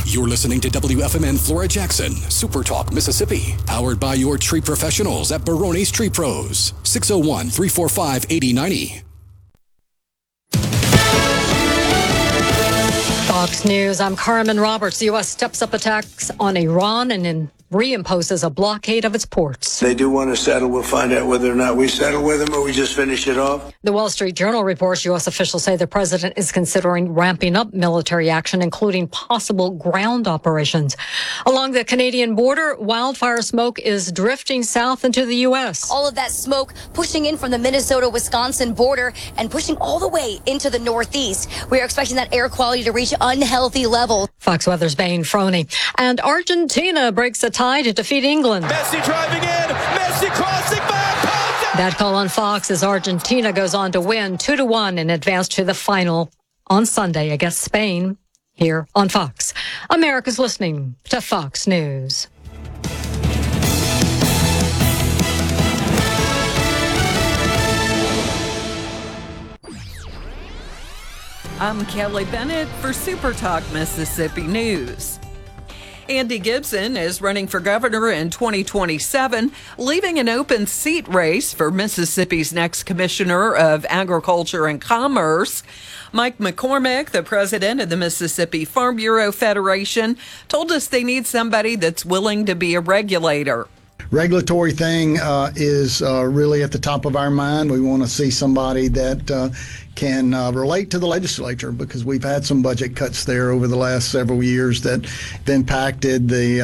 You're listening to WFMN Flora Jackson, Super Talk, Mississippi. Powered by your tree professionals at Barone's Tree Pros. 601-345-8090. Fox News, I'm Carmen Roberts. The U.S. steps up attacks on Iran and reimposes a blockade of its ports. They do want to settle. We'll find out whether or not we settle with them or we just finish it off. The Wall Street Journal reports U.S. officials say the president is considering ramping up military action, including possible ground operations. Along the Canadian border, wildfire smoke is drifting south into the U.S. All of that smoke pushing in from the Minnesota-Wisconsin border and pushing all the way into the Northeast. We are expecting that air quality to reach unhealthy levels. Fox Weather's Bain Froney. And Argentina breaks a tie to defeat England. Messi driving in, Messi crossing back. That call on Fox as Argentina goes on to win 2-1 and advance to the final on Sunday against Spain here on Fox. America's listening to Fox News. I'm Kelly Bennett for Super Talk Mississippi News. Andy Gibson is running for governor in 2027, leaving an open seat race for Mississippi's next Commissioner of Agriculture and Commerce. Mike McCormick, the president of the Mississippi Farm Bureau Federation, told us they need somebody that's willing to be a regulator. Regulatory thing is really at the top of our mind. We want to see somebody that can relate to the legislature, because we've had some budget cuts there over the last several years that have impacted the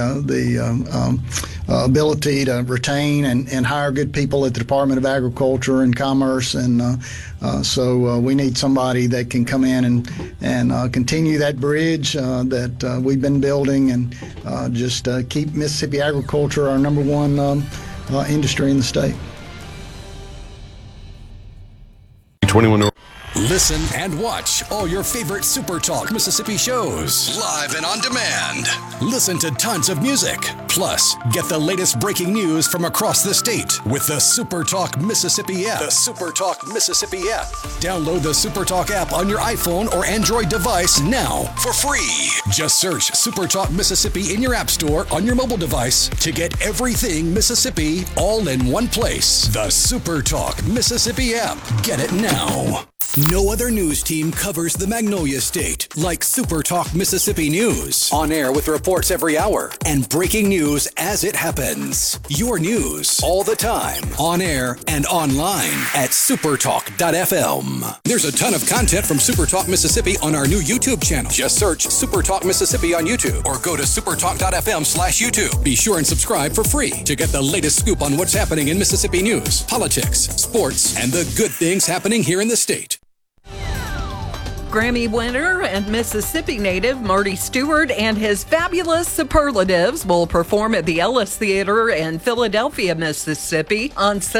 ability to retain and hire good people at the Department of Agriculture and Commerce. And so we need somebody that can come in and continue that bridge that we've been building and just keep Mississippi agriculture our number one industry in the state. 21. Listen and watch all your favorite Super Talk Mississippi shows live and on demand. Listen to tons of music. Plus, get the latest breaking news from across the state with the Super Talk Mississippi app. The Super Talk Mississippi app. Download the Super Talk app on your iPhone or Android device now for free. Just search Super Talk Mississippi in your app store on your mobile device to get everything Mississippi all in one place. The Super Talk Mississippi app. Get it now. No other news team covers the Magnolia State like Super Talk Mississippi News. On air with reports every hour and breaking news as it happens. Your news all the time. On air and online at supertalk.fm. There's a ton of content from Super Talk Mississippi on our new YouTube channel. Just search Super Talk Mississippi on YouTube or go to supertalk.fm/YouTube. Be sure and subscribe for free to get the latest scoop on what's happening in Mississippi news, politics, sports, and the good things happening here in the state. Grammy winner and Mississippi native Marty Stewart and his fabulous superlatives will perform at the Ellis Theater in Philadelphia, Mississippi on